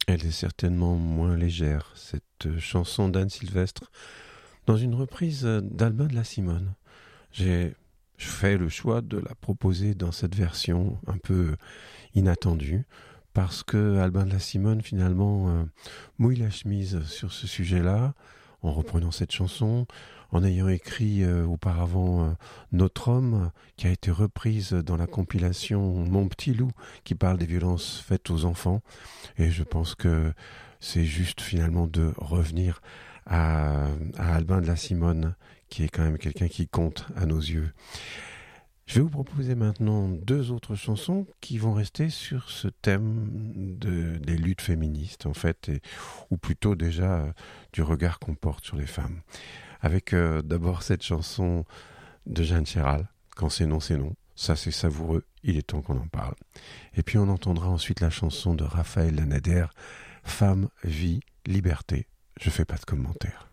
Elle est certainement moins légère, cette chanson d'Anne Sylvestre, dans une reprise d'Albin de la Simone. J'ai fait le choix de la proposer dans cette version un peu inattendue, parce que Albin de la Simone, finalement, mouille la chemise sur ce sujet-là, en reprenant cette chanson, en ayant écrit auparavant Notre homme, qui a été reprise dans la compilation Mon petit loup, qui parle des violences faites aux enfants. Et je pense que c'est juste finalement de revenir à Albin de la Simone, qui est quand même quelqu'un qui compte à nos yeux. Je vais vous proposer maintenant deux autres chansons qui vont rester sur ce thème des luttes féministes, en fait, ou plutôt déjà du regard qu'on porte sur les femmes. Avec d'abord cette chanson de Jeanne Chéral, Quand c'est non, c'est non. Ça, c'est savoureux, il est temps qu'on en parle. Et puis on entendra ensuite la chanson de Raphaël Lanader, Femme, vie, liberté. Je fais pas de commentaires.